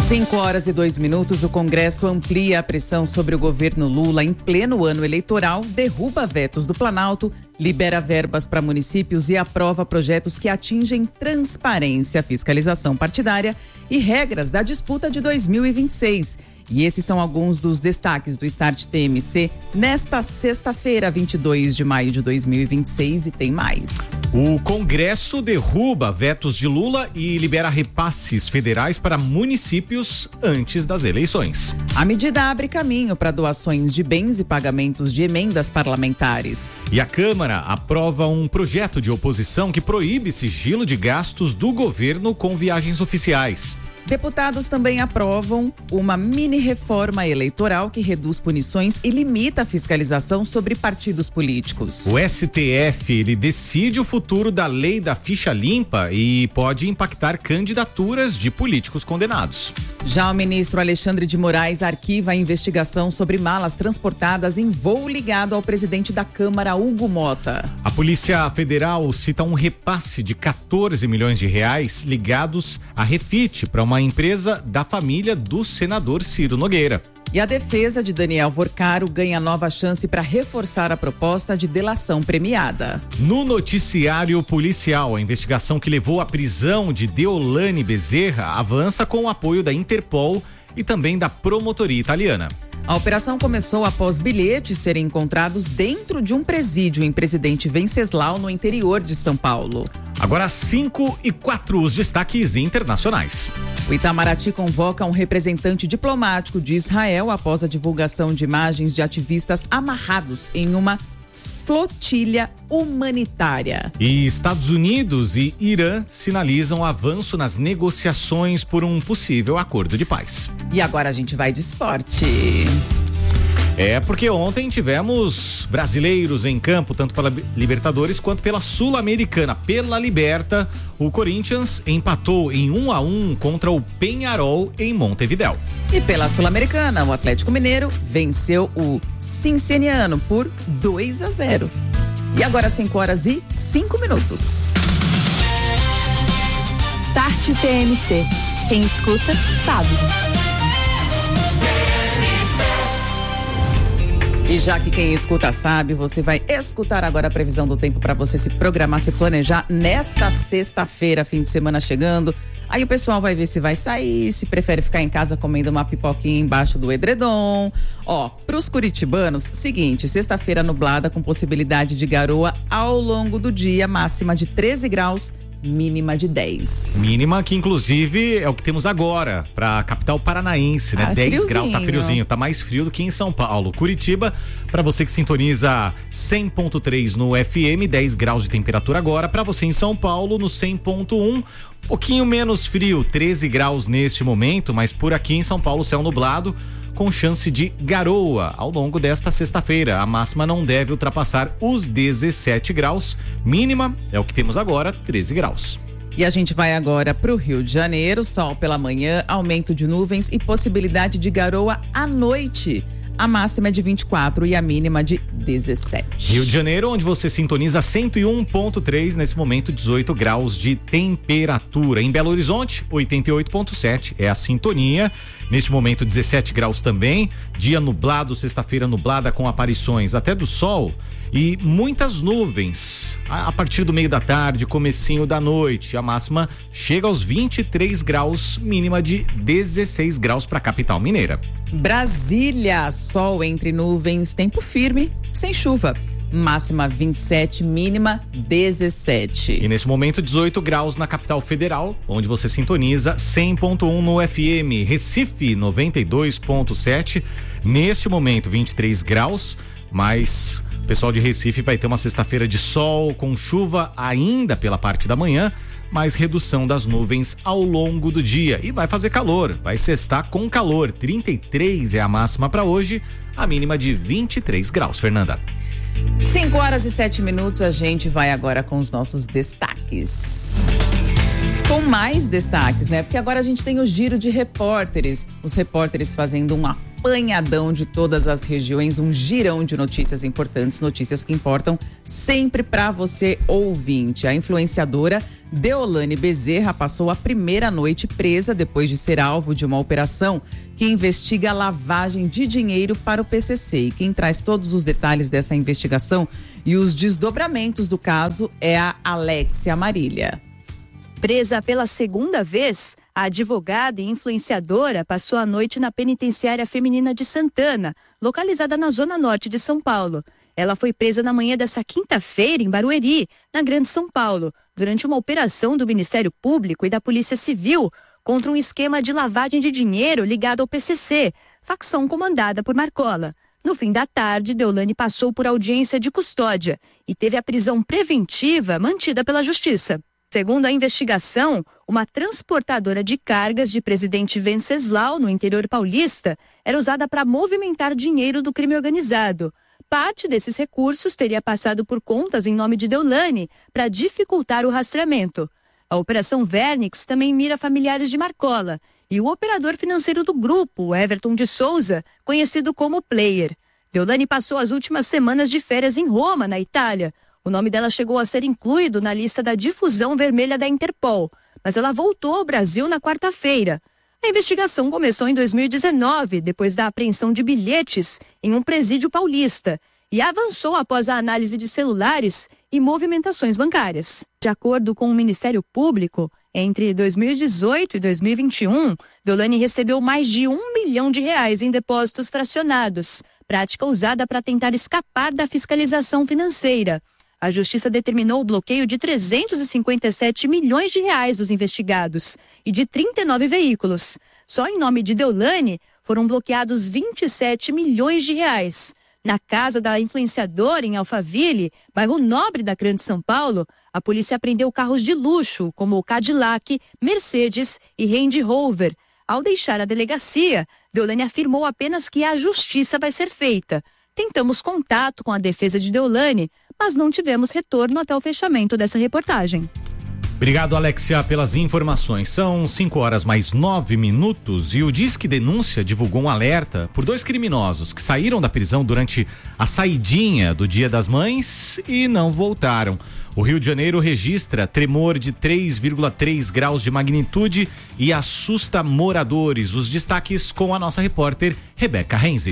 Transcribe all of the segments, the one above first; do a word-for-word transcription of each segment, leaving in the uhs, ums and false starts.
Cinco horas e dois minutos, o Congresso amplia a pressão sobre o governo Lula em pleno ano eleitoral, derruba vetos do Planalto, libera verbas para municípios e aprova projetos que atingem transparência, fiscalização partidária e regras da disputa de dois mil e vinte e seis. E esses são alguns dos destaques do Start T M C nesta sexta-feira, vinte e dois de maio de dois mil e vinte e seis, e tem mais. O Congresso derruba vetos de Lula e libera repasses federais para municípios antes das eleições. A medida abre caminho para doações de bens e pagamentos de emendas parlamentares. E a Câmara aprova um projeto de oposição que proíbe sigilo de gastos do governo com viagens oficiais. Deputados também aprovam uma mini-reforma eleitoral que reduz punições e limita a fiscalização sobre partidos políticos. O S T F, ele decide o futuro da lei da ficha limpa e pode impactar candidaturas de políticos condenados. Já o ministro Alexandre de Moraes arquiva a investigação sobre malas transportadas em voo ligado ao presidente da Câmara, Hugo Mota. A Polícia Federal cita um repasse de quatorze milhões de reais ligados a Refit para uma empresa da família do senador Ciro Nogueira. E a defesa de Daniel Vorcaro ganha nova chance para reforçar a proposta de delação premiada. No noticiário policial, a investigação que levou à prisão de Deolane Bezerra avança com o apoio da Interpol e também da promotoria italiana. A operação começou após bilhetes serem encontrados dentro de um presídio em Presidente Venceslau, no interior de São Paulo. Agora cinco e quatro, os destaques internacionais. O Itamaraty convoca um representante diplomático de Israel após a divulgação de imagens de ativistas amarrados em uma flotilha humanitária. E Estados Unidos e Irã sinalizam avanço nas negociações por um possível acordo de paz. E agora a gente vai de esporte. É, porque ontem tivemos brasileiros em campo, tanto pela Libertadores quanto pela Sul-Americana. Pela Liberta, o Corinthians empatou em um a um contra o Peñarol em Montevidéu. E pela Sul-Americana, o Atlético Mineiro venceu o Cincinnati por dois a zero. E agora cinco horas e cinco minutos. Start T M C. Quem escuta, sabe. E já que quem escuta sabe, você vai escutar agora a previsão do tempo para você se programar, se planejar nesta sexta-feira, fim de semana chegando. Aí o pessoal vai ver se vai sair, se prefere ficar em casa comendo uma pipoquinha embaixo do edredom. Ó, pros curitibanos, seguinte, sexta-feira nublada com possibilidade de garoa ao longo do dia, máxima de treze graus. Mínima de dez. Mínima que inclusive é o que temos agora pra capital paranaense, né? Ah, dez friozinho. graus, tá friozinho, tá mais frio do que em São Paulo. Curitiba, pra você que sintoniza cem ponto três no F M, dez graus de temperatura agora. Pra você em São Paulo, no cem ponto um, um pouquinho menos frio, treze graus neste momento, mas por aqui em São Paulo, céu nublado, com chance de garoa ao longo desta sexta-feira. A máxima não deve ultrapassar os dezessete graus, mínima é o que temos agora, treze graus. E a gente vai agora para o Rio de Janeiro, sol pela manhã, aumento de nuvens e possibilidade de garoa à noite. A máxima é de vinte e quatro e a mínima de dezessete. Rio de Janeiro, onde você sintoniza cento e um ponto três, nesse momento dezoito graus de temperatura. Em Belo Horizonte, oitenta e oito ponto sete é a sintonia. Neste momento dezessete graus também, dia nublado, sexta-feira nublada com aparições até do sol e muitas nuvens. A, a partir do meio da tarde, comecinho da noite, a máxima chega aos vinte e três graus, mínima de dezesseis graus para a capital mineira. Brasília, sol entre nuvens, tempo firme, sem chuva. Máxima vinte e sete, mínima dezessete. E nesse momento dezoito graus na capital federal, onde você sintoniza cem ponto um no F M. Recife noventa e dois ponto sete, neste momento vinte e três graus, mas o pessoal de Recife vai ter uma sexta-feira de sol com chuva ainda pela parte da manhã, mas redução das nuvens ao longo do dia e vai fazer calor, vai sextar com calor. trinta e três é a máxima para hoje, a mínima de vinte e três graus. Fernanda. cinco horas e sete minutos, a gente vai agora com os nossos destaques. Com mais destaques, né? Porque agora a gente tem o giro de repórteres. Os repórteres fazendo um apanhadão de todas as regiões, um girão de notícias importantes, notícias que importam sempre para você, ouvinte. A influenciadora Deolane Bezerra passou a primeira noite presa depois de ser alvo de uma operação que investiga a lavagem de dinheiro para o P C C. E quem traz todos os detalhes dessa investigação e os desdobramentos do caso é a Alexia Marília. Presa pela segunda vez, a advogada e influenciadora passou a noite na penitenciária feminina de Santana, localizada na zona norte de São Paulo. Ela foi presa na manhã dessa quinta-feira em Barueri, na Grande São Paulo, durante uma operação do Ministério Público e da Polícia Civil contra um esquema de lavagem de dinheiro ligado ao P C C, facção comandada por Marcola. No fim da tarde, Deolane passou por audiência de custódia e teve a prisão preventiva mantida pela Justiça. Segundo a investigação, uma transportadora de cargas de Presidente Venceslau, no interior paulista, era usada para movimentar dinheiro do crime organizado. Parte desses recursos teria passado por contas em nome de Deolane para dificultar o rastreamento. A Operação Vernix também mira familiares de Marcola e o operador financeiro do grupo, Everton de Souza, conhecido como Player. Deolane passou as últimas semanas de férias em Roma, na Itália. O nome dela chegou a ser incluído na lista da difusão vermelha da Interpol, mas ela voltou ao Brasil na quarta-feira. A investigação começou em dois mil e dezenove, depois da apreensão de bilhetes em um presídio paulista, e avançou após a análise de celulares e movimentações bancárias. De acordo com o Ministério Público, entre dois mil e dezoito e dois mil e vinte e um, Deolane recebeu mais de um milhão de reais em depósitos fracionados, prática usada para tentar escapar da fiscalização financeira. A Justiça determinou o bloqueio de trezentos e cinquenta e sete milhões de reais dos investigados e de trinta e nove veículos. Só em nome de Deolane foram bloqueados vinte e sete milhões de reais. Na casa da influenciadora em Alphaville, bairro nobre da Grande São Paulo, a polícia apreendeu carros de luxo como o Cadillac, Mercedes e Range Rover. Ao deixar a delegacia, Deolane afirmou apenas que a justiça vai ser feita. Tentamos contato com a defesa de Deolane, mas não tivemos retorno até o fechamento dessa reportagem. Obrigado, Alexia, pelas informações. São cinco horas mais nove minutos e o Disque Denúncia divulgou um alerta por dois criminosos que saíram da prisão durante a saidinha do Dia das Mães e não voltaram. O Rio de Janeiro registra tremor de três vírgula três graus de magnitude e assusta moradores. Os destaques com a nossa repórter Rebeca Renzi.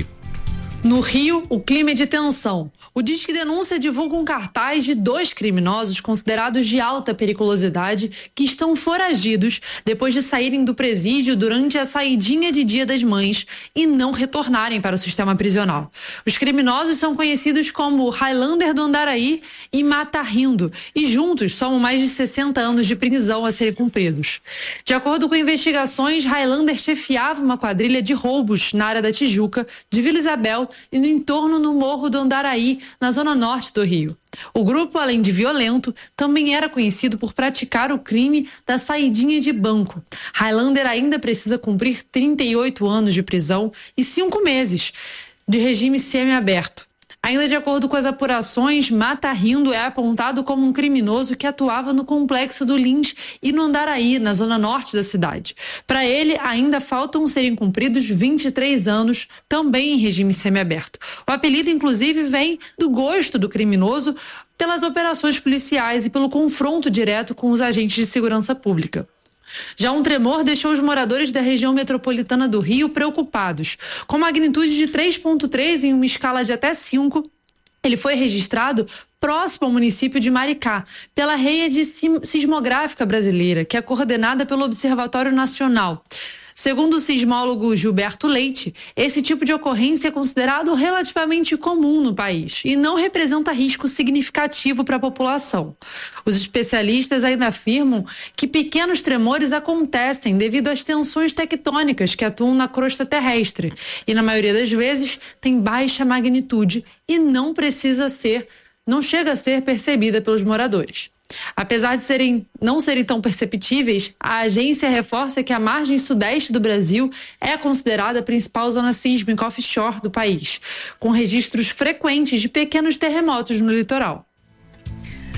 No Rio, o clima é de tensão. O Disque Denúncia divulga um cartaz de dois criminosos considerados de alta periculosidade que estão foragidos depois de saírem do presídio durante a saidinha de Dia das Mães e não retornarem para o sistema prisional. Os criminosos são conhecidos como Highlander do Andaraí e Mata Rindo e juntos somam mais de sessenta anos de prisão a serem cumpridos. De acordo com investigações, Highlander chefiava uma quadrilha de roubos na área da Tijuca, de Vila Isabel e no entorno no Morro do Andaraí, na zona norte do Rio. O grupo, além de violento, também era conhecido por praticar o crime da saidinha de banco. Highlander ainda precisa cumprir trinta e oito anos de prisão e cinco meses de regime semiaberto. Ainda de acordo com as apurações, Mata Rindo é apontado como um criminoso que atuava no complexo do Lins e no Andaraí, na zona norte da cidade. Para ele, ainda faltam serem cumpridos vinte e três anos, também em regime semiaberto. O apelido, inclusive, vem do gosto do criminoso pelas operações policiais e pelo confronto direto com os agentes de segurança pública. Já um tremor deixou os moradores da região metropolitana do Rio preocupados. Com magnitude de três ponto três em uma escala de até cinco, ele foi registrado próximo ao município de Maricá, pela Rede Sismográfica Brasileira, que é coordenada pelo Observatório Nacional. Segundo o sismólogo Gilberto Leite, esse tipo de ocorrência é considerado relativamente comum no país e não representa risco significativo para a população. Os especialistas ainda afirmam que pequenos tremores acontecem devido às tensões tectônicas que atuam na crosta terrestre e, na maioria das vezes, tem baixa magnitude e não precisa ser, não chega a ser percebida pelos moradores. Apesar de serem, não serem tão perceptíveis, a agência reforça que a margem sudeste do Brasil é considerada a principal zona sísmica offshore do país, com registros frequentes de pequenos terremotos no litoral.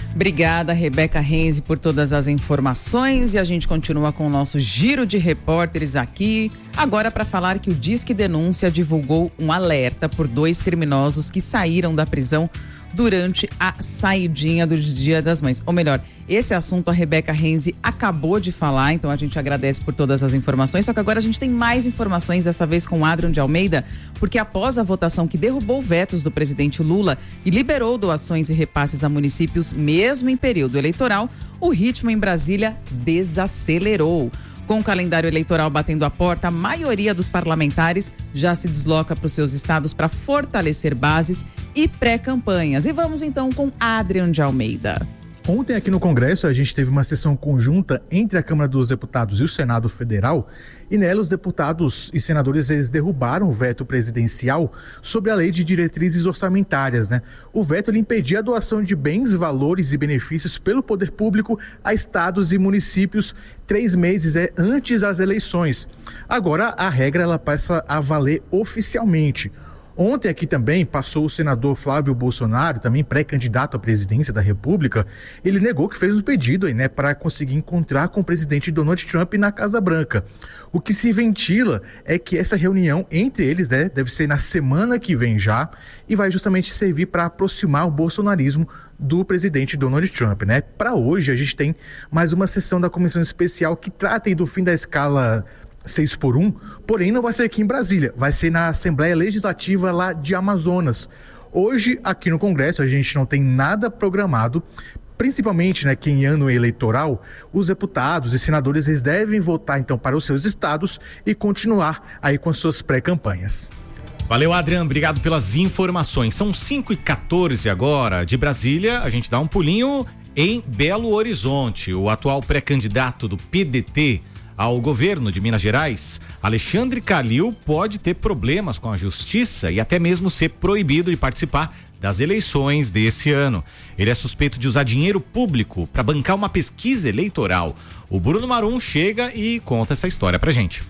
Obrigada, Rebeca Renzi, por todas as informações, e a gente continua com o nosso giro de repórteres aqui, agora para falar que o Disque Denúncia divulgou um alerta por dois criminosos que saíram da prisão durante a saidinha do Dia das Mães. Ou melhor, esse assunto a Rebeca Renzi acabou de falar, então a gente agradece por todas as informações, só que agora a gente tem mais informações, dessa vez com o Adrian de Almeida, porque após a votação que derrubou vetos do presidente Lula e liberou doações e repasses a municípios mesmo em período eleitoral, o ritmo em Brasília desacelerou. Com o calendário eleitoral batendo a porta, a maioria dos parlamentares já se desloca para os seus estados para fortalecer bases e pré-campanhas. E vamos então com Adrian de Almeida. Ontem aqui no Congresso a gente teve uma sessão conjunta entre a Câmara dos Deputados e o Senado Federal, e nela os deputados e senadores eles derrubaram o veto presidencial sobre a Lei de Diretrizes Orçamentárias, né? O veto ele impedia a doação de bens, valores e benefícios pelo poder público a estados e municípios três meses é, antes das eleições. Agora a regra ela passa a valer oficialmente. Ontem aqui também passou o senador Flávio Bolsonaro, também pré-candidato à presidência da República. Ele negou que fez um pedido aí, né, para conseguir encontrar com o presidente Donald Trump na Casa Branca. O que se ventila é que essa reunião entre eles, né, deve ser na semana que vem já, e vai justamente servir para aproximar o bolsonarismo do presidente Donald Trump, né? Para hoje a gente tem mais uma sessão da comissão especial que trata aí do fim da escala seis por um, porém não vai ser aqui em Brasília, vai ser na Assembleia Legislativa lá de Amazonas. Hoje, aqui no Congresso, a gente não tem nada programado, principalmente, né, que em ano eleitoral, os deputados e senadores eles devem votar então para os seus estados e continuar aí com as suas pré-campanhas. Valeu, Adriano, obrigado pelas informações. São cinco e quatorze agora. De Brasília, a gente dá um pulinho em Belo Horizonte. O atual pré-candidato do P D T ao governo de Minas Gerais, Alexandre Calil, pode ter problemas com a justiça e até mesmo ser proibido de participar das eleições desse ano. Ele é suspeito de usar dinheiro público para bancar uma pesquisa eleitoral. O Bruno Marum chega e conta essa história pra gente.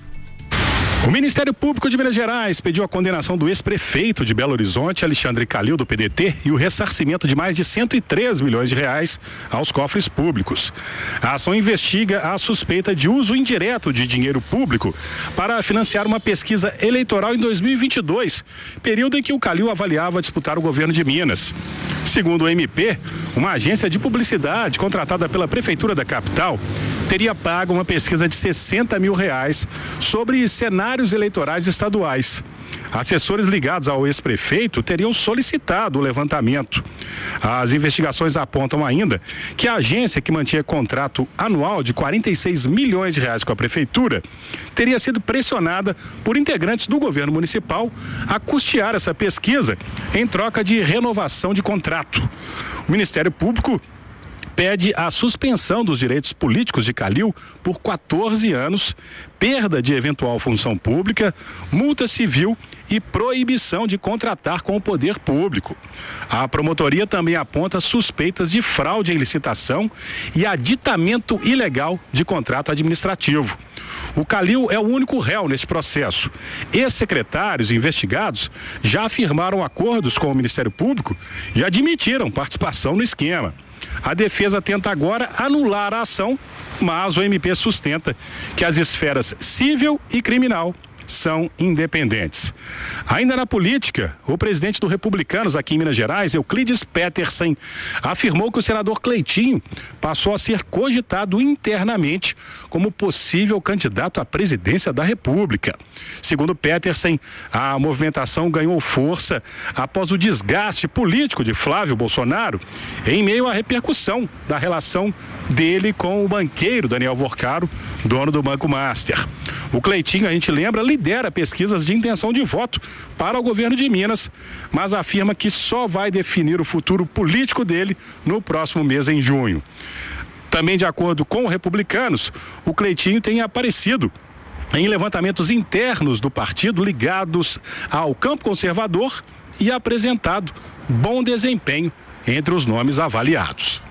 O Ministério Público de Minas Gerais pediu a condenação do ex-prefeito de Belo Horizonte, Alexandre Calil, do P D T, e o ressarcimento de mais de cento e três milhões de reais aos cofres públicos. A ação investiga a suspeita de uso indireto de dinheiro público para financiar uma pesquisa eleitoral em dois mil e vinte e dois, período em que o Calil avaliava disputar o governo de Minas. Segundo o M P, uma agência de publicidade contratada pela Prefeitura da capital teria pago uma pesquisa de sessenta mil reais sobre cenários eleitorais estaduais. Assessores ligados ao ex-prefeito teriam solicitado o levantamento. As investigações apontam ainda que a agência, que mantinha contrato anual de quarenta e seis milhões de reais com a prefeitura, teria sido pressionada por integrantes do governo municipal a custear essa pesquisa em troca de renovação de contrato. O Ministério Público pede a suspensão dos direitos políticos de Calil por quatorze anos, perda de eventual função pública, multa civil e proibição de contratar com o poder público. A promotoria também aponta suspeitas de fraude em licitação e aditamento ilegal de contrato administrativo. O Calil é o único réu nesse processo. Ex-secretários investigados já afirmaram acordos com o Ministério Público e admitiram participação no esquema. A defesa tenta agora anular a ação, mas o M P sustenta que as esferas civil e criminal são independentes. Ainda na política, o presidente do Republicanos aqui em Minas Gerais, Euclides Petersen, afirmou que o senador Cleitinho passou a ser cogitado internamente como possível candidato à presidência da República. Segundo Petersen, a movimentação ganhou força após o desgaste político de Flávio Bolsonaro em meio à repercussão da relação dele com o banqueiro Daniel Vorcaro, dono do Banco Master. O Cleitinho, a gente lembra, lidera pesquisas de intenção de voto para o governo de Minas, mas afirma que só vai definir o futuro político dele no próximo mês, em junho. Também, de acordo com os Republicanos, o Cleitinho tem aparecido em levantamentos internos do partido ligados ao campo conservador e apresentado bom desempenho entre os nomes avaliados.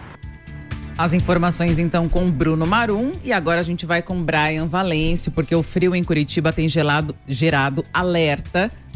As informações então com Bruno Marum, e agora a gente vai com Brian Valêncio, porque o frio em Curitiba tem gelado, gerado alerta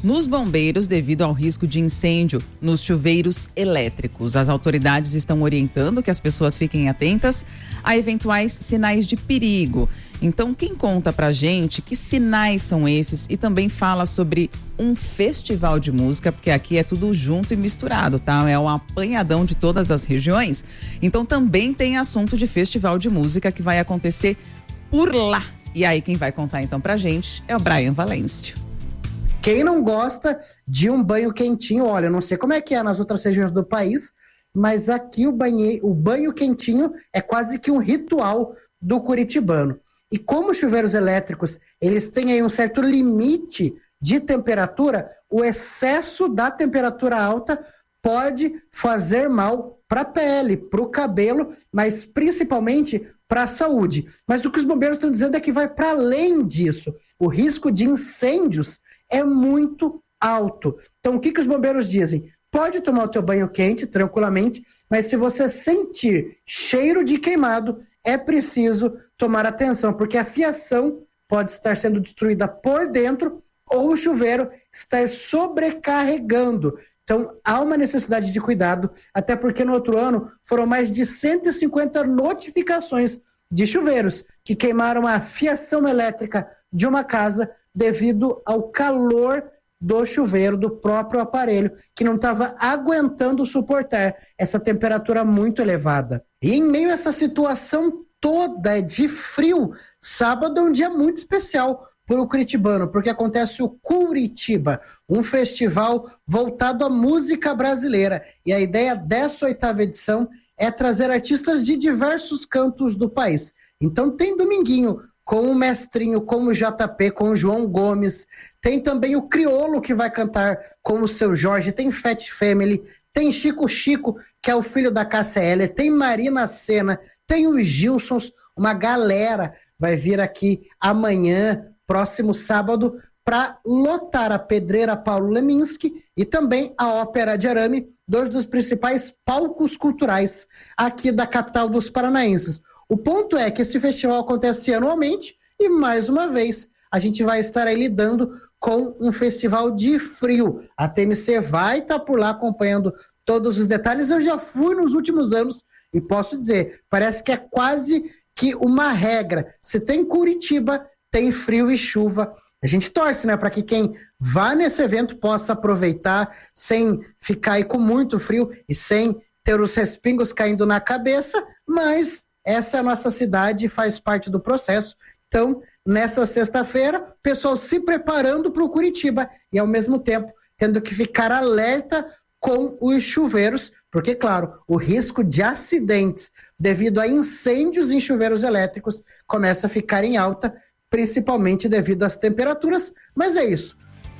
nos bombeiros devido ao risco de incêndio nos chuveiros elétricos. As autoridades estão orientando que as pessoas fiquem atentas a eventuais sinais de perigo. Então, quem conta pra gente que sinais são esses e também fala sobre um festival de música, porque aqui é tudo junto e misturado, tá? É um apanhadão de todas as regiões. Então, também tem assunto de festival de música que vai acontecer por lá. E aí, quem vai contar então pra gente é o Brian Valêncio. Quem não gosta de um banho quentinho, olha, eu não sei como é que é nas outras regiões do país, mas aqui o, banhe... o banho quentinho é quase que um ritual do curitibano. E como os chuveiros elétricos, eles têm aí um certo limite de temperatura, o excesso da temperatura alta pode fazer mal para a pele, para o cabelo, mas principalmente para a saúde. Mas o que os bombeiros estão dizendo é que vai para além disso. O risco de incêndios é muito alto. Então, o que, que os bombeiros dizem? Pode tomar o teu banho quente, tranquilamente, mas se você sentir cheiro de queimado, é preciso tomar atenção, porque a fiação pode estar sendo destruída por dentro ou o chuveiro estar sobrecarregando. Então, há uma necessidade de cuidado, até porque no outro ano foram mais de cento e cinquenta notificações de chuveiros que queimaram a fiação elétrica de uma casa devido ao calor do chuveiro, do próprio aparelho, que não estava aguentando suportar essa temperatura muito elevada. E em meio a essa situação toda de frio, sábado é um dia muito especial para o curitibano, porque acontece o Curitiba, um festival voltado à música brasileira. E a ideia dessa oitava edição é trazer artistas de diversos cantos do país. Então tem dominguinho com o Mestrinho, com o J P, com o João Gomes. Tem também o Criolo, que vai cantar com o Seu Jorge. Tem Fat Family, tem Chico Chico, que é o filho da Cássia Eller. Tem Marina Sena, tem os Gilsons. Uma galera vai vir aqui amanhã, próximo sábado, para lotar a Pedreira Paulo Leminski e também a Ópera de Arame, dois dos principais palcos culturais aqui da capital dos paranaenses. O ponto é que esse festival acontece anualmente e, mais uma vez, a gente vai estar aí lidando com um festival de frio. A T M C vai estar por lá acompanhando todos os detalhes. Eu já fui nos últimos anos e posso dizer, parece que é quase que uma regra. Se tem Curitiba, tem frio e chuva. A gente torce, né, para que quem vá nesse evento possa aproveitar sem ficar aí com muito frio e sem ter os respingos caindo na cabeça, mas essa é a nossa cidade e faz parte do processo. Então, nessa sexta-feira, o pessoal se preparando para o Curitiba e, ao mesmo tempo, tendo que ficar alerta com os chuveiros, porque, claro, o risco de acidentes devido a incêndios em chuveiros elétricos começa a ficar em alta, principalmente devido às temperaturas, mas é isso.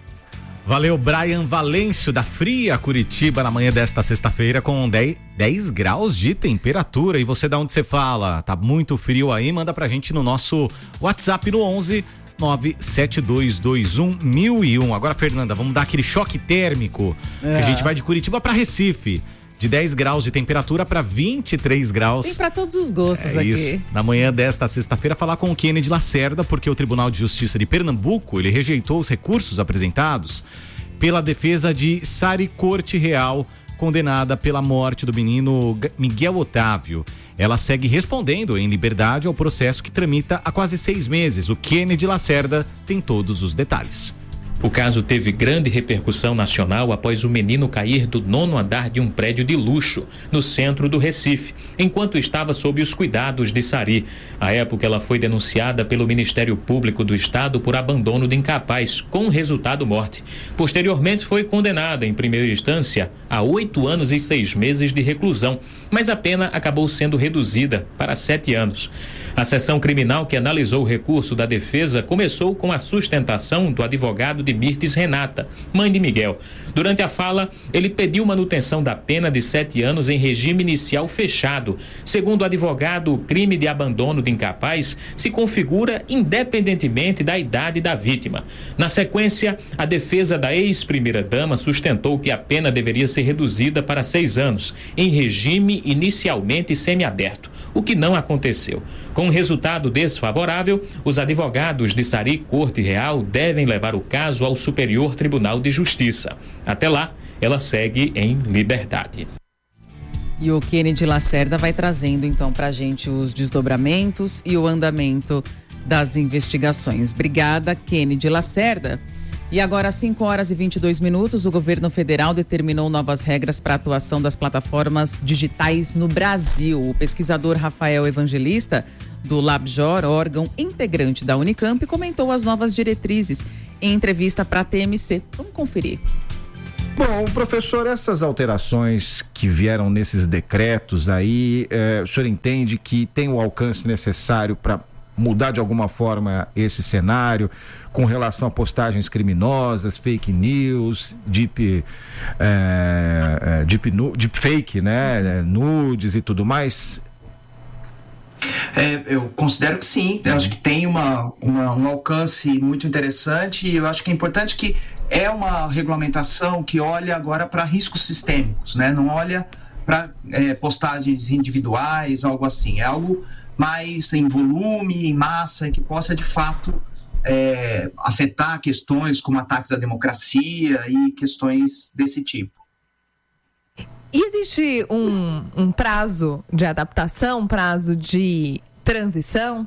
Valeu, Brian Valêncio, da Fria Curitiba, na manhã desta sexta-feira, com dez graus de temperatura. E você, da onde você fala? Tá muito frio aí? Manda pra gente no nosso WhatsApp no onze nove sete dois dois um mil e um. Agora, Fernanda, vamos dar aquele choque térmico. É. Que a gente vai de Curitiba pra Recife. De dez graus de temperatura para vinte e três graus. Tem para todos os gostos é aqui. Isso. Na manhã desta sexta-feira, falar com o Kennedy Lacerda, porque o Tribunal de Justiça de Pernambuco, ele rejeitou os recursos apresentados pela defesa de Sari Corte Real, condenada pela morte do menino Miguel Otávio. Ela segue respondendo em liberdade ao processo que tramita há quase seis meses. O Kennedy Lacerda tem todos os detalhes. O caso teve grande repercussão nacional após o menino cair do nono andar de um prédio de luxo no centro do Recife, enquanto estava sob os cuidados de Sari. À época, ela foi denunciada pelo Ministério Público do Estado por abandono de incapaz, com resultado morte. Posteriormente, foi condenada, em primeira instância, a oito anos e seis meses de reclusão, mas a pena acabou sendo reduzida para sete anos. A sessão criminal que analisou o recurso da defesa começou com a sustentação do advogado de Mirtes Renata, mãe de Miguel. Durante a fala, ele pediu manutenção da pena de sete anos em regime inicial fechado. Segundo o advogado, o crime de abandono de incapaz se configura independentemente da idade da vítima. Na sequência, a defesa da ex-primeira-dama sustentou que a pena deveria ser reduzida para seis anos, em regime inicialmente semiaberto, o que não aconteceu. Com um resultado desfavorável, os advogados de Sari Corte Real devem levar o caso caso ao Superior Tribunal de Justiça. Até lá, ela segue em liberdade. E o Kennedy Lacerda vai trazendo então para a gente os desdobramentos e o andamento das investigações. Obrigada, Kennedy Lacerda. E agora, às cinco horas e vinte e dois minutos, o governo federal determinou novas regras para a atuação das plataformas digitais no Brasil. O pesquisador Rafael Evangelista, do LabJor, órgão integrante da Unicamp, comentou as novas diretrizes em entrevista para a T M C. Vamos conferir. Bom, professor, essas alterações que vieram nesses decretos aí, eh, o senhor entende que tem o alcance necessário para mudar de alguma forma esse cenário com relação a postagens criminosas, fake news, deep, eh, deep, deep fake, né, nudes e tudo mais? É, eu considero que sim, eu acho que tem uma, uma, um alcance muito interessante e eu acho que é importante que é uma regulamentação que olha agora para riscos sistêmicos, né? Não olha para é, postagens individuais, algo assim, é algo mais em volume, em massa, que possa de fato é, afetar questões como ataques à democracia e questões desse tipo. Existe um, um prazo de adaptação, um prazo de transição?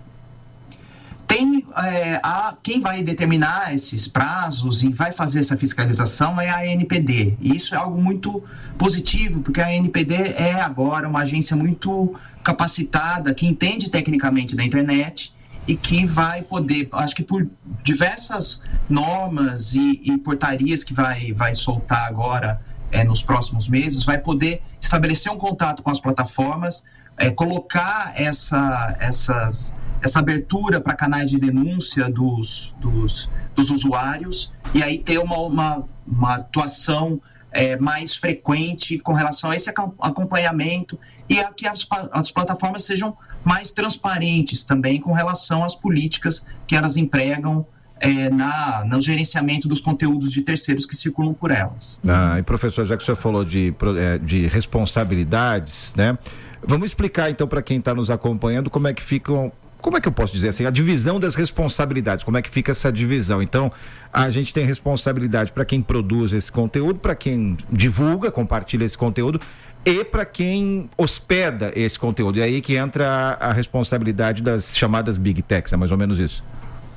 Tem, é, a, quem vai determinar esses prazos e vai fazer essa fiscalização é a A N P D. E isso é algo muito positivo, porque a A N P D é agora uma agência muito capacitada, que entende tecnicamente da internet e que vai poder, acho que por diversas normas e, e portarias que vai, vai soltar agora, É, nos próximos meses, vai poder estabelecer um contato com as plataformas, é, colocar essa, essas, essa abertura para canais de denúncia dos, dos, dos usuários e aí ter uma, uma, uma atuação é, mais frequente com relação a esse acompanhamento e a que as, as plataformas sejam mais transparentes também com relação às políticas que elas empregam É, na, no gerenciamento dos conteúdos de terceiros que circulam por elas. Ah, e professor, já que o senhor falou de, de responsabilidades, né? Vamos explicar então para quem está nos acompanhando como é que ficam, como é que eu posso dizer assim, a divisão das responsabilidades, como é que fica essa divisão. Então, a gente tem responsabilidade para quem produz esse conteúdo, para quem divulga, compartilha esse conteúdo e para quem hospeda esse conteúdo. E aí que entra a, a responsabilidade das chamadas Big Techs, é mais ou menos isso.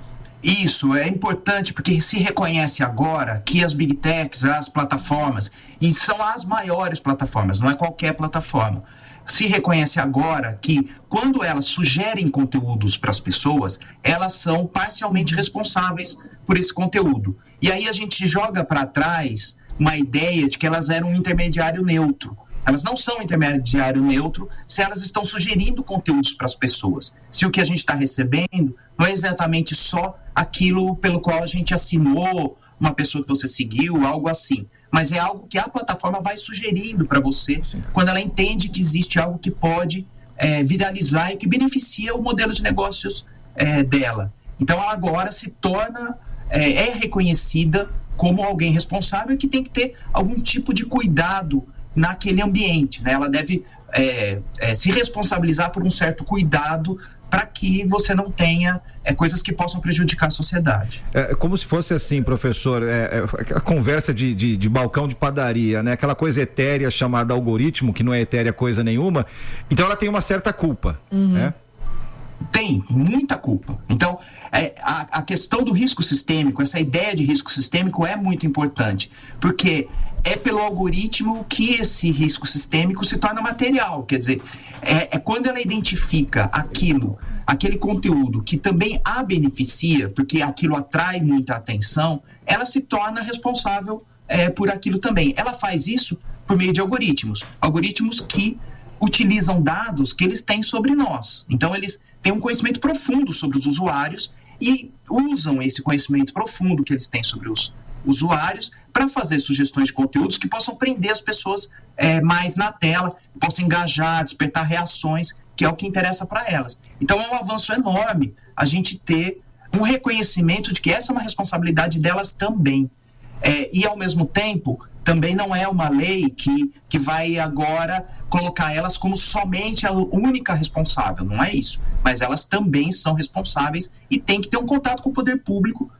Isso é importante porque se reconhece agora que as Big Techs, as plataformas, e são as maiores plataformas, não é qualquer plataforma, se reconhece agora que quando elas sugerem conteúdos para as pessoas, elas são parcialmente responsáveis por esse conteúdo. E aí a gente joga para trás uma ideia de que elas eram um intermediário neutro. Elas não são intermediário neutro se elas estão sugerindo conteúdos para as pessoas. Se o que a gente está recebendo não é exatamente só aquilo pelo qual a gente assinou, uma pessoa que você seguiu, algo assim. Mas é algo que a plataforma vai sugerindo para você Sim. quando ela entende que existe algo que pode é, viralizar e que beneficia o modelo de negócios é, dela. Então ela agora se torna, é, é reconhecida como alguém responsável que tem que ter algum tipo de cuidado naquele ambiente, né? Ela deve é, é, se responsabilizar por um certo cuidado para que você não tenha é, coisas que possam prejudicar a sociedade. É como se fosse assim, professor, é, é, a conversa de, de, de balcão de padaria, né? Aquela coisa etérea chamada algoritmo, que não é etérea coisa nenhuma, então ela tem uma certa culpa, uhum. né? Tem muita culpa. Então, é, a, a questão do risco sistêmico, essa ideia de risco sistêmico é muito importante, porque é pelo algoritmo que esse risco sistêmico se torna material. Quer dizer, é, é quando ela identifica aquilo, aquele conteúdo que também a beneficia, porque aquilo atrai muita atenção, ela se torna responsável é, por aquilo também. Ela faz isso por meio de algoritmos. Algoritmos que utilizam dados que eles têm sobre nós. Então, eles têm um conhecimento profundo sobre os usuários e usam esse conhecimento profundo que eles têm sobre os usuários para fazer sugestões de conteúdos que possam prender as pessoas é, mais na tela, possam engajar, despertar reações, que é o que interessa para elas. Então, é um avanço enorme a gente ter um reconhecimento de que essa é uma responsabilidade delas também. É, e, ao mesmo tempo, também não é uma lei que, que vai agora colocar elas como somente a única responsável, não é isso. Mas elas também são responsáveis e têm que ter um contato com o poder público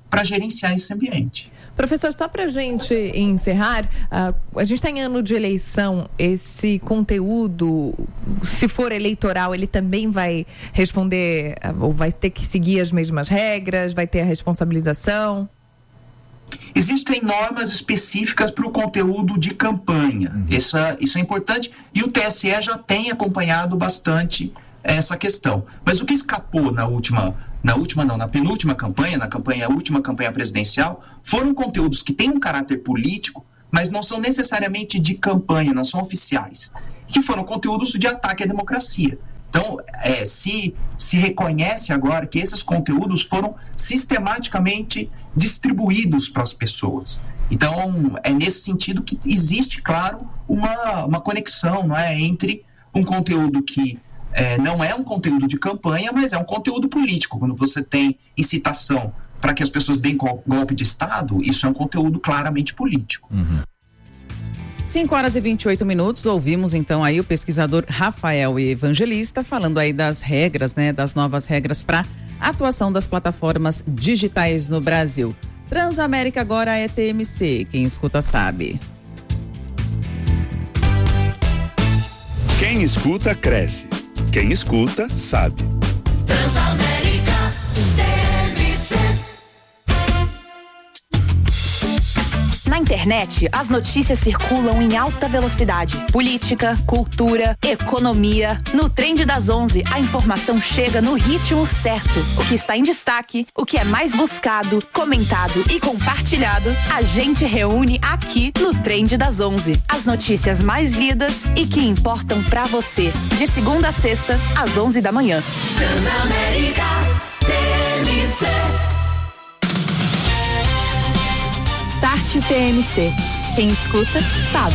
para gerenciar esse ambiente. Professor, só para a gente encerrar, uh, a gente está em ano de eleição, esse conteúdo, se for eleitoral, ele também vai responder, uh, ou vai ter que seguir as mesmas regras, vai ter a responsabilização? Existem normas específicas para o conteúdo de campanha, uhum. isso, é, isso é importante, e o T S E já tem acompanhado bastante essa questão. Mas o que escapou na última, na última não, na penúltima campanha, na campanha, última campanha presidencial, foram conteúdos que têm um caráter político, mas não são necessariamente de campanha, não são oficiais, que foram conteúdos de ataque à democracia. Então, é, se, se reconhece agora que esses conteúdos foram sistematicamente distribuídos para as pessoas. Então, é nesse sentido que existe, claro, uma, uma conexão, não é, entre um conteúdo que É, não é um conteúdo de campanha, mas é um conteúdo político. Quando você tem incitação para que as pessoas deem golpe de Estado, isso é um conteúdo claramente político. Uhum. cinco horas e vinte e oito minutos, ouvimos então aí o pesquisador Rafael Evangelista falando aí das regras, né, das novas regras para atuação das plataformas digitais no Brasil. Transamérica agora é T M C, quem escuta sabe. Quem escuta, cresce. Quem escuta, sabe. Transamérica T M C. Na internet, as notícias circulam em alta velocidade. Política, cultura, economia. No Trend das onze, a informação chega no ritmo certo. O que está em destaque, o que é mais buscado, comentado e compartilhado, a gente reúne aqui no Trend das onze. As notícias mais lidas e que importam pra você. De segunda a sexta, às onze da manhã. Transamérica T M C. Start T M C. Quem escuta, sabe.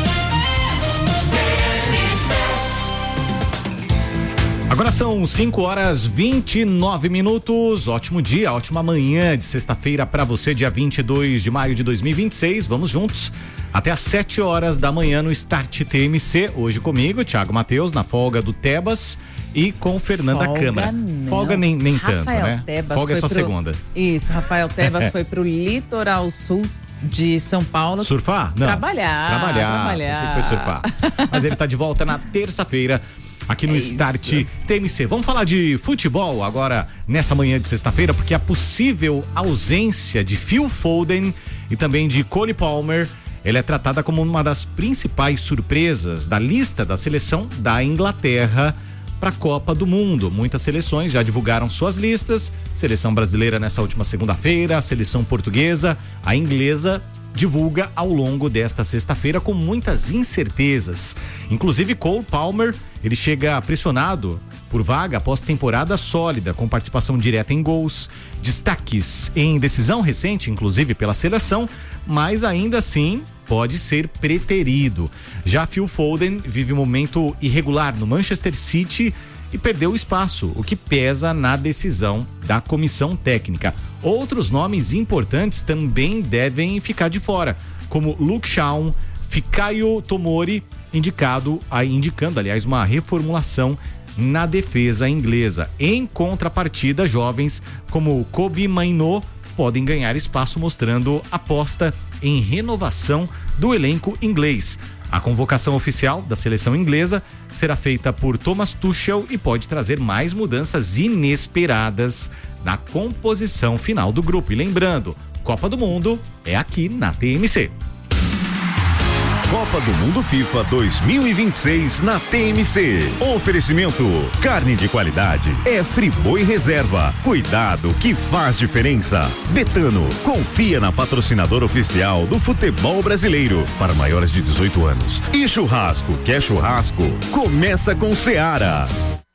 Agora são cinco horas e vinte e nove minutos. Ótimo dia, ótima manhã de sexta-feira para você, dia vinte e dois de maio de dois mil e vinte e seis. Vamos juntos até às sete horas da manhã no Start T M C. Hoje comigo, Thiago Matheus, na folga do Tebas e com Fernanda Folga Câmara. não. Folga nem, nem Rafael tanto, né? Tebas folga é só pro... segunda. Isso, Rafael Tebas foi pro litoral sul de São Paulo. Surfar? Não. Trabalhar. Trabalhar. Trabalhar. Você foi surfar. Mas ele tá de volta na terça-feira aqui no é Start isso. T M C. Vamos falar de futebol agora nessa manhã de sexta-feira, porque a possível ausência de Phil Foden e também de Cole Palmer, ela é tratada como uma das principais surpresas da lista da seleção da Inglaterra para a Copa do Mundo. Muitas seleções já divulgaram suas listas. Seleção brasileira nessa última segunda-feira, a seleção portuguesa, a inglesa divulga ao longo desta sexta-feira com muitas incertezas. Inclusive Cole Palmer, ele chega pressionado por vaga após temporada sólida, com participação direta em gols, destaques em decisão recente, inclusive pela seleção, mas ainda assim pode ser preterido. Já Phil Foden vive um momento irregular no Manchester City e perdeu espaço, o que pesa na decisão da comissão técnica. Outros nomes importantes também devem ficar de fora, como Luke Shaw, Fikayo Tomori, indicado, indicando, aliás, uma reformulação na defesa inglesa. Em contrapartida, jovens como Kobe Mainoo podem ganhar espaço, mostrando aposta em renovação do elenco inglês. A convocação oficial da seleção inglesa será feita por Thomas Tuchel e pode trazer mais mudanças inesperadas na composição final do grupo. E lembrando, Copa do Mundo é aqui na T M C. Copa do Mundo FIFA dois mil e vinte e seis na T M C. Oferecimento: carne de qualidade é Friboi Reserva. Cuidado que faz diferença. Betano, confia na patrocinadora oficial do futebol brasileiro para maiores de dezoito anos. E churrasco, quer churrasco? Começa com Seara.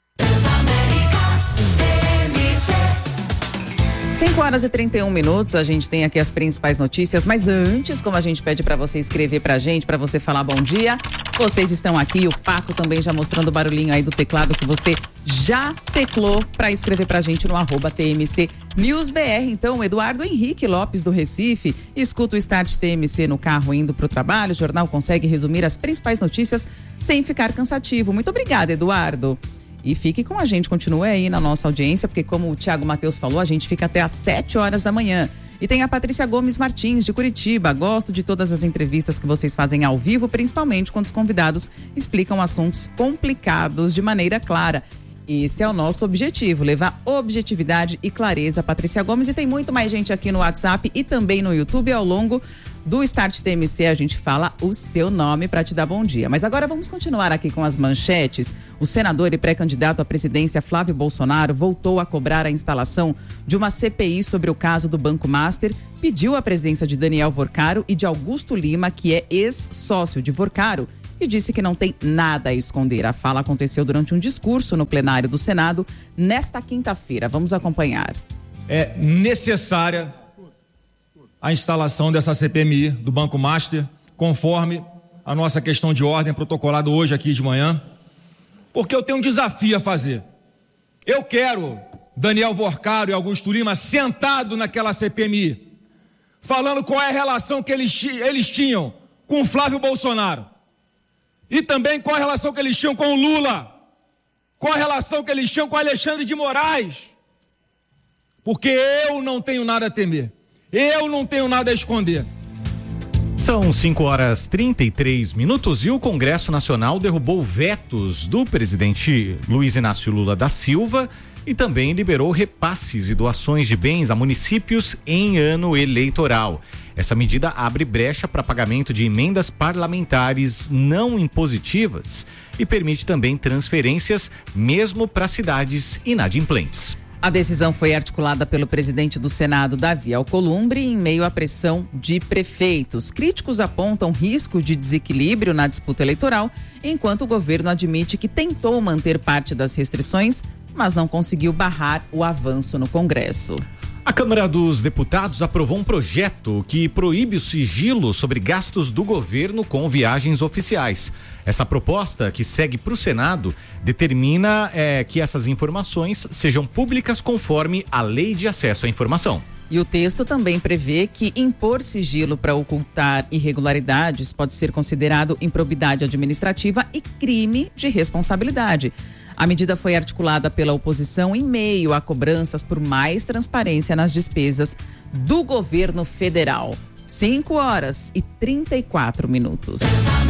cinco horas e trinta e um minutos, a gente tem aqui as principais notícias, mas antes, como a gente pede para você escrever pra gente, para você falar bom dia, vocês estão aqui, o Paco também já mostrando o barulhinho aí do teclado que você já teclou para escrever pra gente no arroba T M C News B R. Então, Eduardo Henrique Lopes do Recife, escuta o Start T M C no carro indo pro trabalho, o jornal consegue resumir as principais notícias sem ficar cansativo. Muito obrigada, Eduardo. E fique com a gente, continue aí na nossa audiência, porque como o Thiago Matheus falou, a gente fica até às sete horas da manhã. E tem a Patrícia Gomes Martins, de Curitiba. Gosto de todas as entrevistas que vocês fazem ao vivo, principalmente quando os convidados explicam assuntos complicados de maneira clara. Esse é o nosso objetivo, levar objetividade e clareza. Patrícia Gomes, e tem muito mais gente aqui no WhatsApp e também no YouTube. Ao longo do Start T M C a gente fala o seu nome para te dar bom dia. Mas agora vamos continuar aqui com as manchetes. O senador e pré-candidato à presidência Flávio Bolsonaro voltou a cobrar a instalação de uma C P I sobre o caso do Banco Master, pediu a presença de Daniel Vorcaro e de Augusto Lima, que é ex-sócio de Vorcaro, e disse que não tem nada a esconder. A fala aconteceu durante um discurso no plenário do Senado nesta quinta-feira. Vamos acompanhar. É necessária a instalação dessa C P M I do Banco Master, conforme a nossa questão de ordem protocolada hoje aqui de manhã, porque eu tenho um desafio a fazer. Eu quero Daniel Vorcaro e Augusto Lima sentado naquela C P M I, falando qual é a relação que eles, eles tinham com o Flávio Bolsonaro. E também qual a relação que eles tinham com o Lula, qual a relação que eles tinham com o Alexandre de Moraes. Porque eu não tenho nada a temer, eu não tenho nada a esconder. São cinco horas e trinta e três minutos e o Congresso Nacional derrubou vetos do presidente Luiz Inácio Lula da Silva e também liberou repasses e doações de bens a municípios em ano eleitoral. Essa medida abre brecha para pagamento de emendas parlamentares não impositivas e permite também transferências mesmo para cidades inadimplentes. A decisão foi articulada pelo presidente do Senado, Davi Alcolumbre, em meio à pressão de prefeitos. Críticos apontam risco de desequilíbrio na disputa eleitoral, enquanto o governo admite que tentou manter parte das restrições, mas não conseguiu barrar o avanço no Congresso. A Câmara dos Deputados aprovou um projeto que proíbe o sigilo sobre gastos do governo com viagens oficiais. Essa proposta, que segue para o Senado, determina é, que essas informações sejam públicas conforme a Lei de Acesso à Informação. E o texto também prevê que impor sigilo para ocultar irregularidades pode ser considerado improbidade administrativa e crime de responsabilidade. A medida foi articulada pela oposição em meio a cobranças por mais transparência nas despesas do governo federal. cinco horas e trinta e quatro minutos.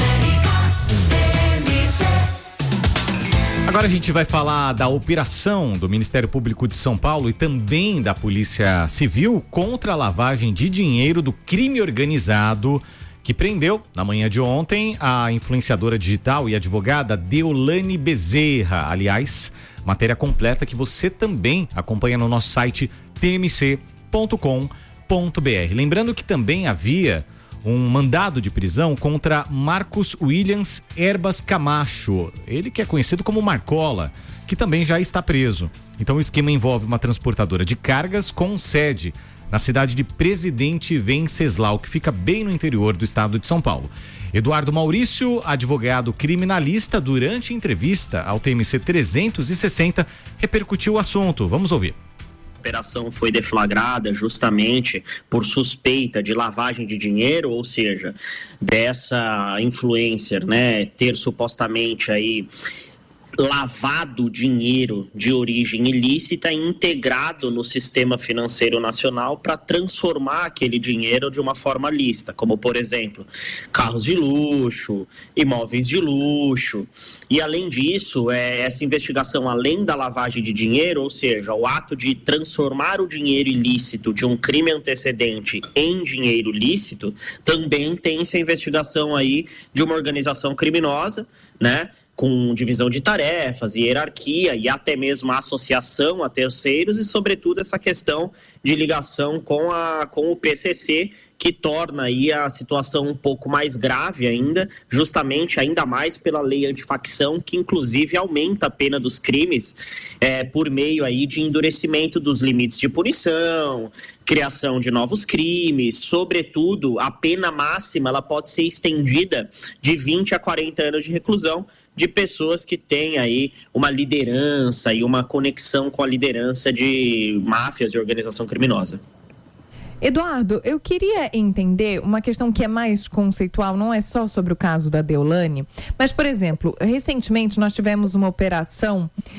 Agora a gente vai falar da operação do Ministério Público de São Paulo e também da Polícia Civil contra a lavagem de dinheiro do crime organizado, que prendeu, na manhã de ontem, a influenciadora digital e advogada Deolane Bezerra. Aliás, matéria completa que você também acompanha no nosso site t m c ponto com ponto b r. Lembrando que também havia um mandado de prisão contra Marcos Williams Herbas Camacho, ele que é conhecido como Marcola, que também já está preso. Então o esquema envolve uma transportadora de cargas com sede na cidade de Presidente Venceslau, que fica bem no interior do estado de São Paulo. Eduardo Maurício, advogado criminalista, durante entrevista ao T M C trezentos e sessenta, repercutiu o assunto. Vamos ouvir. A operação foi deflagrada justamente por suspeita de lavagem de dinheiro, ou seja, dessa influencer, né, ter supostamente aí lavado dinheiro de origem ilícita e integrado no sistema financeiro nacional para transformar aquele dinheiro de uma forma lícita, como, por exemplo, carros de luxo, imóveis de luxo. E, além disso, é, essa investigação, além da lavagem de dinheiro, ou seja, o ato de transformar o dinheiro ilícito de um crime antecedente em dinheiro lícito, também tem essa investigação aí de uma organização criminosa, né, com divisão de tarefas e hierarquia e até mesmo a associação a terceiros e, sobretudo, essa questão de ligação com, a, com o P C C, que torna aí a situação um pouco mais grave ainda, justamente ainda mais pela lei antifacção, que inclusive aumenta a pena dos crimes é, por meio aí de endurecimento dos limites de punição, criação de novos crimes, sobretudo a pena máxima ela pode ser estendida de vinte a quarenta anos de reclusão de pessoas que têm aí uma liderança e uma conexão com a liderança de máfias e organização criminosa. Eduardo, eu queria entender uma questão que é mais conceitual, não é só sobre o caso da Deolane, mas, por exemplo, recentemente nós tivemos uma operação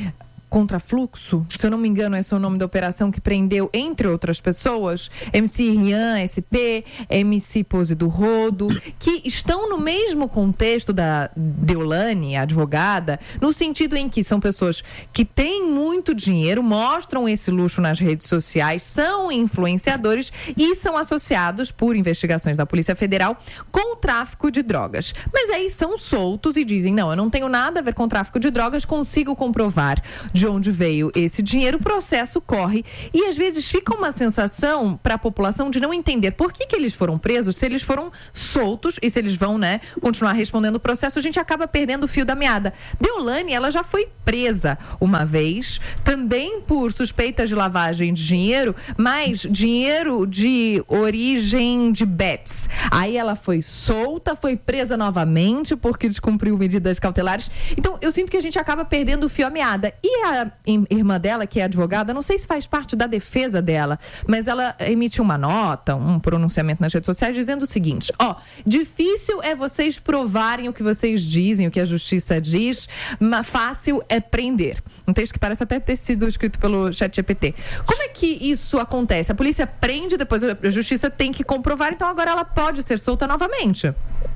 Contrafluxo, se eu não me engano, esse é o nome da operação que prendeu, entre outras pessoas, M C Rian, S P, M C Pose do Rodo, que estão no mesmo contexto da Deolane, a advogada, no sentido em que são pessoas que têm muito dinheiro, mostram esse luxo nas redes sociais, são influenciadores e são associados, por investigações da Polícia Federal, com o tráfico de drogas. Mas aí são soltos e dizem, não, eu não tenho nada a ver com tráfico de drogas, consigo comprovar de onde veio esse dinheiro, o processo corre e às vezes fica uma sensação para a população de não entender por que que eles foram presos, se eles foram soltos e se eles vão, né, continuar respondendo o processo, a gente acaba perdendo o fio da meada. Deolane, ela já foi presa uma vez, também por suspeitas de lavagem de dinheiro, mas dinheiro de origem de bets. Aí ela foi solta, foi presa novamente porque descumpriu medidas cautelares. Então eu sinto que a gente acaba perdendo o fio da meada. E a A irmã dela, que é advogada, não sei se faz parte da defesa dela, mas ela emitiu uma nota, um pronunciamento nas redes sociais dizendo o seguinte, ó, difícil é vocês provarem o que vocês dizem, o que a justiça diz, mas fácil é prender. Um texto que parece até ter sido escrito pelo ChatGPT. Como é que isso acontece? A polícia prende, depois a justiça tem que comprovar, então agora ela pode ser solta novamente.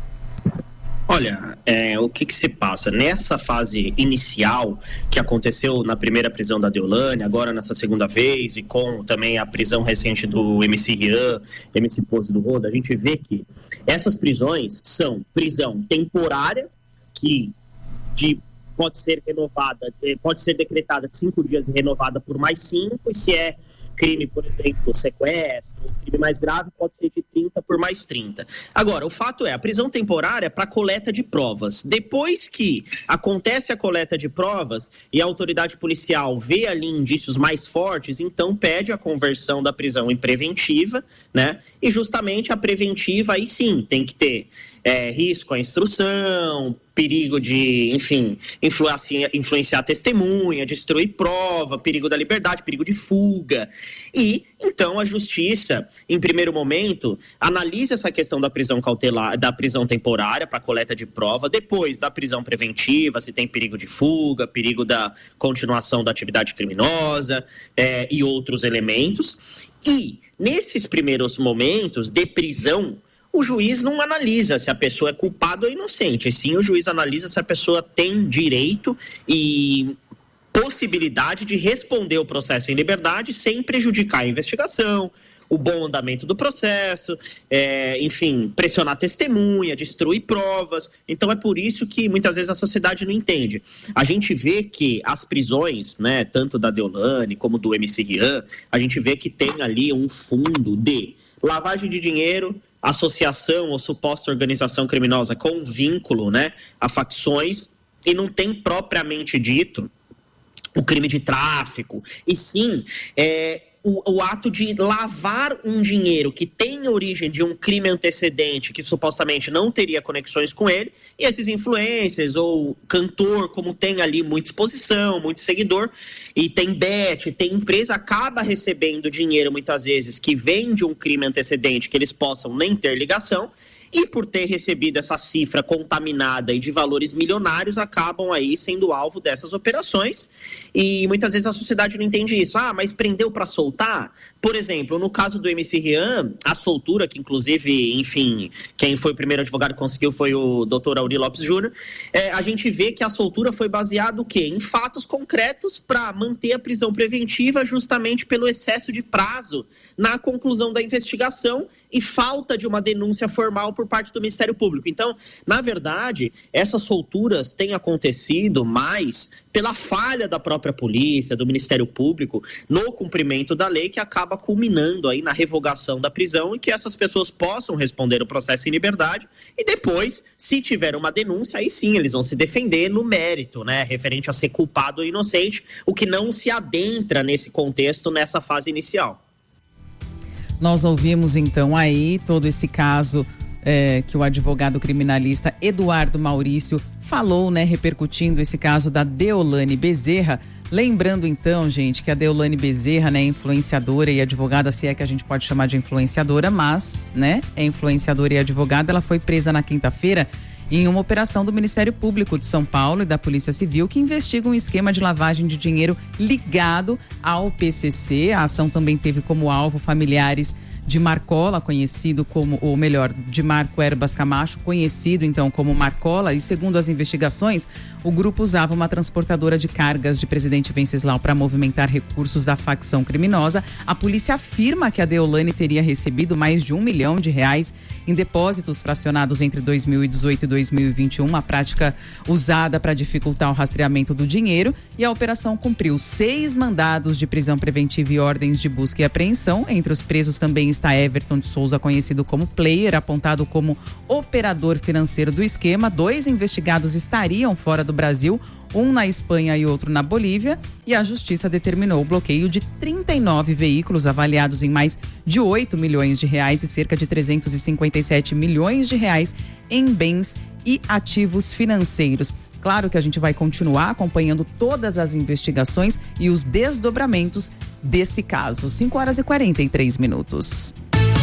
Olha, é, o que que se passa? Nessa fase inicial, que aconteceu na primeira prisão da Deolane, agora nessa segunda vez, e com também a prisão recente do M C Rian, M C Pose do Rodo, a gente vê que essas prisões são prisão temporária, que de, pode ser renovada, pode ser decretada de cinco dias e renovada por mais cinco, e se é crime, por exemplo, sequestro, crime mais grave, pode ser de trinta por mais trinta. Agora, o fato é, a prisão temporária é para coleta de provas. Depois que acontece a coleta de provas e a autoridade policial vê ali indícios mais fortes, então pede a conversão da prisão em preventiva, né? E justamente a preventiva, aí sim, tem que ter É, risco à instrução, perigo de, enfim, influenciar, influenciar a testemunha, destruir prova, perigo da liberdade, perigo de fuga. E, então, a justiça, em primeiro momento, analisa essa questão da prisão cautelar, da prisão temporária para coleta de prova, depois da prisão preventiva, se tem perigo de fuga, perigo da continuação da atividade criminosa é, e outros elementos. E, nesses primeiros momentos de prisão, o juiz não analisa se a pessoa é culpada ou inocente, sim o juiz analisa se a pessoa tem direito e possibilidade de responder o processo em liberdade sem prejudicar a investigação, o bom andamento do processo, é, enfim, pressionar testemunha, destruir provas. Então é por isso que muitas vezes a sociedade não entende. A gente vê que as prisões, né, tanto da Deolane como do M C Rian, a gente vê que tem ali um fundo de lavagem de dinheiro, associação ou suposta organização criminosa com vínculo, né, a facções, e não tem propriamente dito o crime de tráfico, e sim é, o, o ato de lavar um dinheiro que tem origem de um crime antecedente que supostamente não teria conexões com ele, e esses influencers ou cantor, como tem ali muita exposição, muito seguidor, e tem bet, tem empresa, acaba recebendo dinheiro muitas vezes que vem de um crime antecedente que eles possam nem ter ligação, e por ter recebido essa cifra contaminada e de valores milionários, acabam aí sendo alvo dessas operações. E muitas vezes a sociedade não entende isso. Ah, mas prendeu para soltar? Por exemplo, no caso do M C Rian, a soltura, que inclusive, enfim, quem foi o primeiro advogado que conseguiu foi o doutor Auri Lopes Júnior, é, a gente vê que a soltura foi baseada o quê? Em fatos concretos para manter a prisão preventiva justamente pelo excesso de prazo na conclusão da investigação e falta de uma denúncia formal por parte do Ministério Público. Então, na verdade, essas solturas têm acontecido mais pela falha da própria polícia, do Ministério Público, no cumprimento da lei, que acaba culminando aí na revogação da prisão e que essas pessoas possam responder o processo em liberdade e depois, se tiver uma denúncia, aí sim eles vão se defender no mérito, né, referente a ser culpado ou inocente, o que não se adentra nesse contexto, nessa fase inicial. Nós ouvimos então aí todo esse caso é, que o advogado criminalista Eduardo Maurício falou, né, repercutindo esse caso da Deolane Bezerra. Lembrando então, gente, que a Deolane Bezerra, né, é influenciadora e advogada, se é que a gente pode chamar de influenciadora, mas, né, é influenciadora e advogada. Ela foi presa na quinta-feira em uma operação do Ministério Público de São Paulo e da Polícia Civil que investiga um esquema de lavagem de dinheiro ligado ao P C C. A ação também teve como alvo familiares de Marcola, conhecido como, ou melhor, de Marco Erbas Camacho, conhecido então como Marcola, e segundo as investigações, o grupo usava uma transportadora de cargas de Presidente Venceslau para movimentar recursos da facção criminosa. A polícia afirma que a Deolane teria recebido mais de um milhão de reais em depósitos fracionados entre dois mil e dezoito e dois mil e vinte e um, uma prática usada para dificultar o rastreamento do dinheiro, e a operação cumpriu seis mandados de prisão preventiva e ordens de busca e apreensão. Entre os presos também está Everton de Souza, conhecido como Player, apontado como operador financeiro do esquema. Dois investigados estariam fora do Brasil, um na Espanha e outro na Bolívia, e a justiça determinou o bloqueio de trinta e nove veículos avaliados em mais de oito milhões de reais e cerca de trezentos e cinquenta e sete milhões de reais em bens e ativos financeiros. Claro que a gente vai continuar acompanhando todas as investigações e os desdobramentos desse caso. cinco horas e quarenta e três minutos.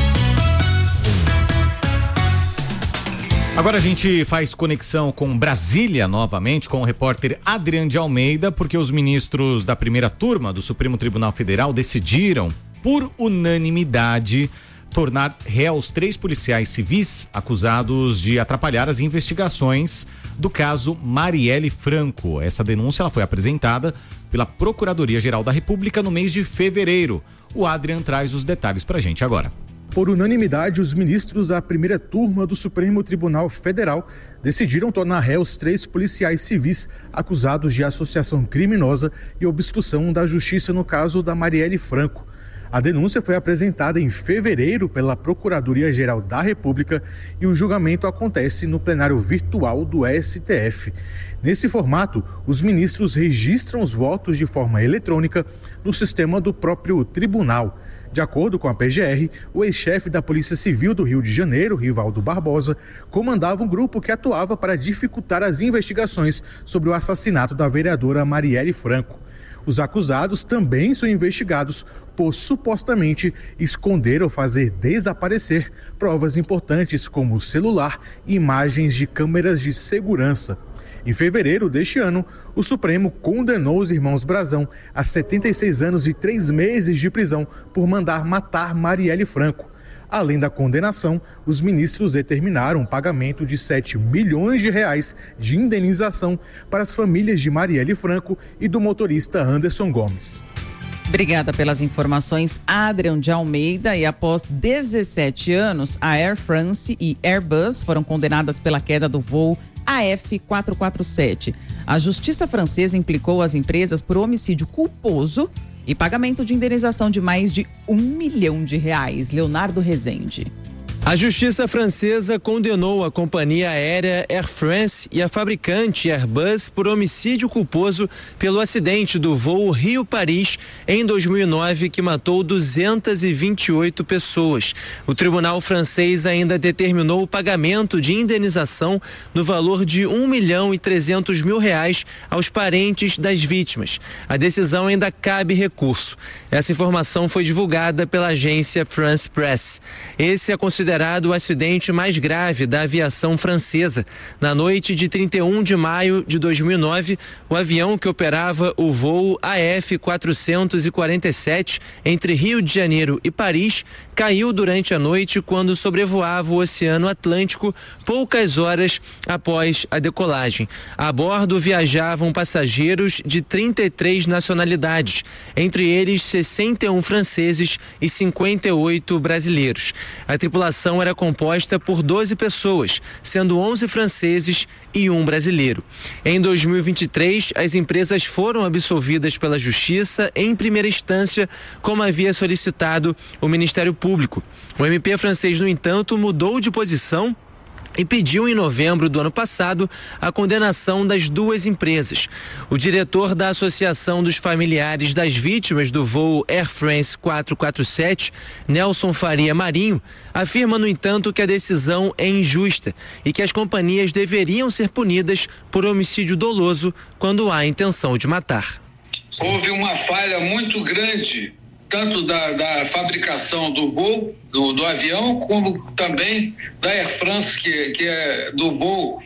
Agora a gente faz conexão com Brasília novamente, com o repórter Adrian de Almeida, porque os ministros da primeira turma do Supremo Tribunal Federal decidiram, por unanimidade, tornar réus três policiais civis acusados de atrapalhar as investigações do caso Marielle Franco. Essa denúncia ela foi apresentada pela Procuradoria-Geral da República no mês de fevereiro. O Adrian traz os detalhes pra gente agora. Por unanimidade, os ministros da primeira turma do Supremo Tribunal Federal decidiram tornar réus três policiais civis acusados de associação criminosa e obstrução da justiça no caso da Marielle Franco. A denúncia foi apresentada em fevereiro pela Procuradoria-Geral da República e o julgamento acontece no plenário virtual do S T F. Nesse formato, os ministros registram os votos de forma eletrônica no sistema do próprio tribunal. De acordo com a P G R, o ex-chefe da Polícia Civil do Rio de Janeiro, Rivaldo Barbosa, comandava um grupo que atuava para dificultar as investigações sobre o assassinato da vereadora Marielle Franco. Os acusados também são investigados por supostamente esconder ou fazer desaparecer provas importantes como celular e imagens de câmeras de segurança. Em fevereiro deste ano, o Supremo condenou os irmãos Brazão a setenta e seis anos e três meses de prisão por mandar matar Marielle Franco. Além da condenação, os ministros determinaram o pagamento de sete milhões de reais de indenização para as famílias de Marielle Franco e do motorista Anderson Gomes. Obrigada pelas informações, Adrian de Almeida. E após dezessete anos, a Air France e Airbus foram condenadas pela queda do voo A F quatrocentos e quarenta e sete. A justiça francesa implicou as empresas por homicídio culposo e pagamento de indenização de mais de um milhão de reais. Leonardo Rezende. A justiça francesa condenou a companhia aérea Air France e a fabricante Airbus por homicídio culposo pelo acidente do voo Rio-Paris em dois mil e nove, que matou duzentas e vinte e oito pessoas. O tribunal francês ainda determinou o pagamento de indenização no valor de um milhão e trezentos mil reais aos parentes das vítimas. A decisão ainda cabe recurso. Essa informação foi divulgada pela agência France Press. Esse é considerado considerado o acidente mais grave da aviação francesa. Na noite de trinta e um de maio de dois mil e nove, o avião que operava o voo A F quatrocentos e quarenta e sete entre Rio de Janeiro e Paris caiu durante a noite quando sobrevoava o Oceano Atlântico poucas horas após a decolagem. A bordo viajavam passageiros de trinta e três nacionalidades, entre eles sessenta e um franceses e cinquenta e oito brasileiros. A tripulação era composta por doze pessoas, sendo onze franceses e um brasileiro. Em dois mil e vinte e três, as empresas foram absolvidas pela Justiça em primeira instância, como havia solicitado o Ministério Público. O M P francês, no entanto, mudou de posição e pediu em novembro do ano passado a condenação das duas empresas. O diretor da Associação dos Familiares das Vítimas do voo Air France quatrocentos e quarenta e sete, Nelson Faria Marinho, afirma, no entanto, que a decisão é injusta e que as companhias deveriam ser punidas por homicídio doloso quando há intenção de matar. Houve uma falha muito grande, tanto da, da fabricação do voo, do, do avião, como também da Air France, que, que é do voo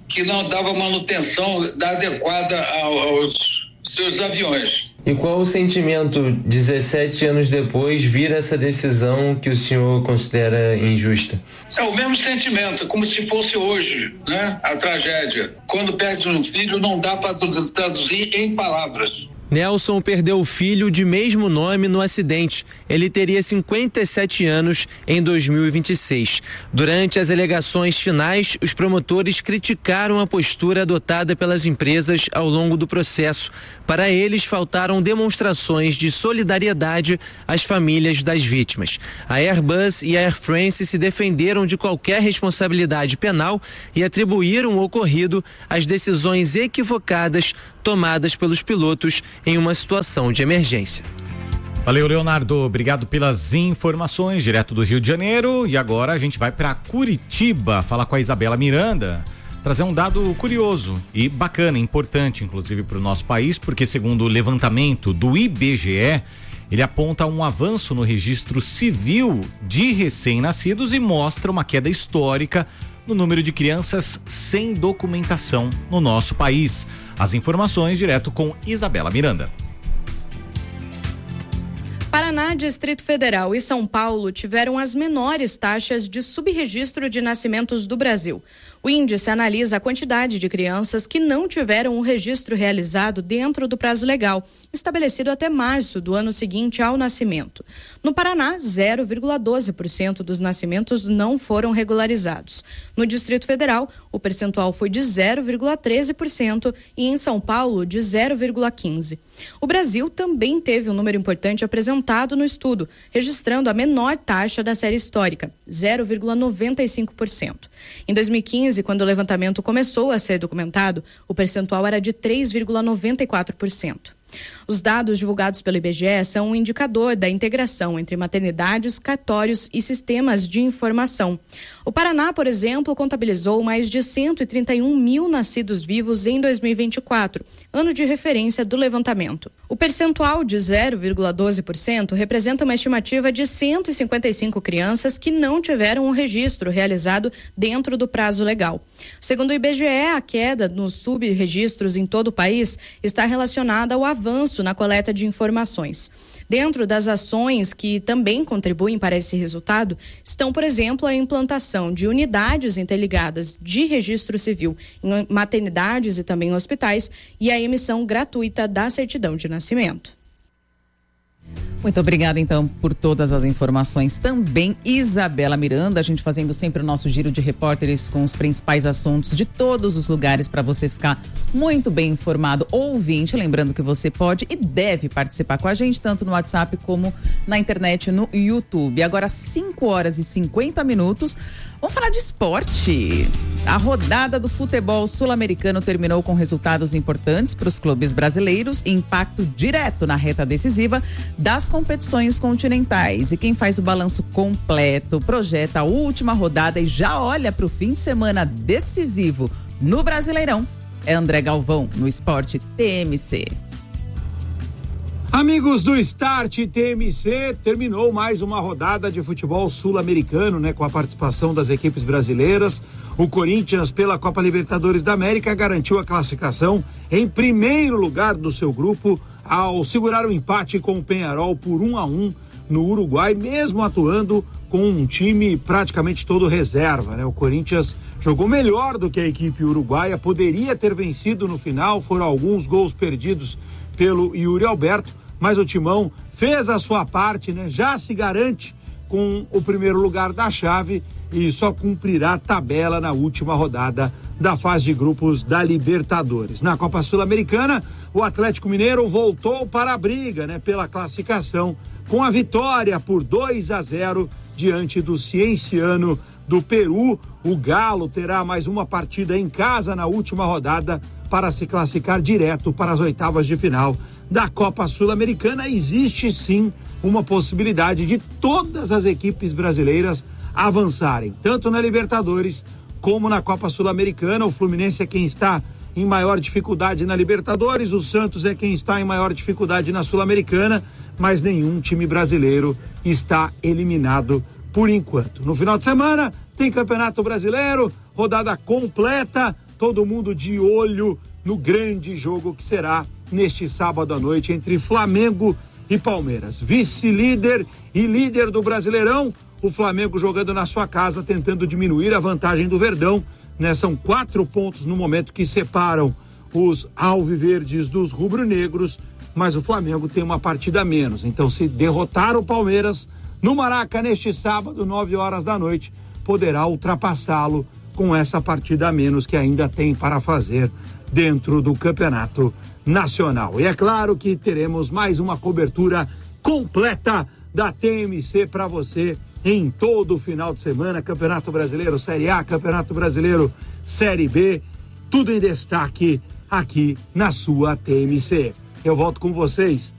que não dava manutenção adequada aos seus aviões. E qual o sentimento, dezessete anos depois, vir essa decisão que o senhor considera injusta? É o mesmo sentimento, como se fosse hoje, né? A tragédia. Quando perde um filho, não dá para traduzir em palavras. Nelson perdeu o filho de mesmo nome no acidente. Ele teria cinquenta e sete anos em dois mil e vinte e seis. Durante as alegações finais, os promotores criticaram a postura adotada pelas empresas ao longo do processo. Para eles, faltaram demonstrações de solidariedade às famílias das vítimas. A Airbus e a Air France se defenderam de qualquer responsabilidade penal e atribuíram o ocorrido às decisões equivocadas tomadas pelos pilotos em uma situação de emergência. Valeu, Leonardo. Obrigado pelas informações direto do Rio de Janeiro. E agora a gente vai para Curitiba falar com a Isabela Miranda, trazer um dado curioso e bacana, importante, inclusive para o nosso país, porque segundo o levantamento do I B G E, ele aponta um avanço no registro civil de recém-nascidos e mostra uma queda histórica no número de crianças sem documentação no nosso país. As informações direto com Isabela Miranda. Paraná, Distrito Federal e São Paulo tiveram as menores taxas de subregistro de nascimentos do Brasil. O índice analisa a quantidade de crianças que não tiveram o registro realizado dentro do prazo legal, estabelecido até março do ano seguinte ao nascimento. No Paraná, zero vírgula doze por cento dos nascimentos não foram regularizados. No Distrito Federal, o percentual foi de zero vírgula treze por cento e em São Paulo, de zero vírgula quinze por cento. O Brasil também teve um número importante apresentado no estudo, registrando a menor taxa da série histórica, zero vírgula noventa e cinco por cento. Em dois mil e quinze, quando o levantamento começou a ser documentado, o percentual era de três vírgula noventa e quatro por cento. Os dados divulgados pelo I B G E são um indicador da integração entre maternidades, cartórios e sistemas de informação. O Paraná, por exemplo, contabilizou mais de cento e trinta e um mil nascidos vivos em dois mil e vinte e quatro, ano de referência do levantamento. O percentual de zero vírgula doze por cento representa uma estimativa de cento e cinquenta e cinco crianças que não tiveram um registro realizado dentro do prazo legal. Segundo o I B G E, a queda nos subregistros em todo o país está relacionada ao avanço na coleta de informações. Dentro das ações que também contribuem para esse resultado estão, por exemplo, a implantação de unidades interligadas de registro civil em maternidades e também em hospitais e a emissão gratuita da certidão de nascimento. Muito obrigada, então, por todas as informações. Também Isabela Miranda, a gente fazendo sempre o nosso giro de repórteres com os principais assuntos de todos os lugares para você ficar muito bem informado. Ouvinte, lembrando que você pode e deve participar com a gente, tanto no WhatsApp como na internet, no YouTube. Agora, cinco horas e cinquenta minutos. Vamos falar de esporte. A rodada do futebol sul-americano terminou com resultados importantes para os clubes brasileiros e impacto direto na reta decisiva das competições continentais. E quem faz o balanço completo, projeta a última rodada e já olha para o fim de semana decisivo no Brasileirão é André Galvão, no Esporte T M C. Amigos do Start T M C, terminou mais uma rodada de futebol sul-americano, né, com a participação das equipes brasileiras. O Corinthians, pela Copa Libertadores da América, garantiu a classificação em primeiro lugar do seu grupo ao segurar o empate com o Peñarol por um a um no Uruguai, mesmo atuando com um time praticamente todo reserva, né? O Corinthians jogou melhor do que a equipe uruguaia, poderia ter vencido no final, foram alguns gols perdidos pelo Yuri Alberto, mas o Timão fez a sua parte, né? Já se garante com o primeiro lugar da chave e só cumprirá a tabela na última rodada da fase de grupos da Libertadores. Na Copa Sul-Americana, o Atlético Mineiro voltou para a briga, né? Pela classificação, com a vitória por dois a zero diante do Cienciano do Peru. O Galo terá mais uma partida em casa na última rodada para se classificar direto para as oitavas de final da Copa Sul-Americana. Existe sim uma possibilidade de todas as equipes brasileiras avançarem, tanto na Libertadores como na Copa Sul-Americana. O Fluminense é quem está em maior dificuldade na Libertadores, o Santos é quem está em maior dificuldade na Sul-Americana, mas nenhum time brasileiro está eliminado por enquanto. No final de semana tem Campeonato Brasileiro, rodada completa, todo mundo de olho no grande jogo que será neste sábado à noite entre Flamengo e Palmeiras. Vice-líder e líder do Brasileirão, o Flamengo jogando na sua casa, tentando diminuir a vantagem do Verdão, né? São quatro pontos no momento que separam os alviverdes dos rubro-negros, mas o Flamengo tem uma partida a menos. Então, se derrotar o Palmeiras no Maraca neste sábado, nove horas da noite, poderá ultrapassá-lo com essa partida a menos que ainda tem para fazer dentro do Campeonato Nacional. E é claro que teremos mais uma cobertura completa da T M C para você em todo o final de semana. Campeonato Brasileiro Série A, Campeonato Brasileiro Série B, tudo em destaque aqui na sua T M C. Eu volto com vocês